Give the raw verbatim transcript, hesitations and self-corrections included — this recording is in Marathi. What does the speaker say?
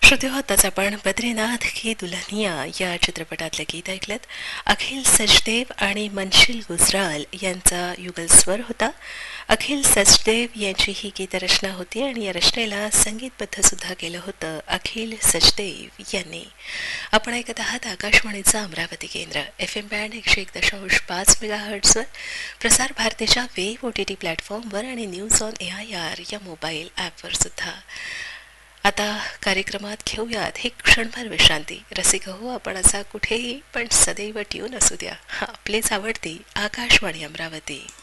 श्रोते हो, आताच आपण बद्रीनाथ की दुल्हनिया या चित्रपटातलं गीत ऐकलं. अखिल सचदेव आणि मनशिल गुजराल यांचा युगल स्वर होता. अखिल सचदेव यांची ही गीतरचना होती आणि या रचनेला संगीतबद्ध सुद्धा केलं होतं अखिल सचदेव यांनी. आपण ऐकत आहात आकाशवाणीचं अमरावती केंद्र. एफ एम बँड एकशे एक दशांश पाच मेगा हर्ट्सवर, प्रसार भारतीच्या वेब ओ टी टी प्लॅटफॉर्मवर आणि news on A I R या मोबाईल ॲपवर सुद्धा. आता कार्यक्रमात घेऊयात हे क्षणभर विश्रांती. रसिक हो, आपण असा कुठेही पण सदैव ट्यून असू द्या. आपलीच आवडती आकाशवाणी अमरावती.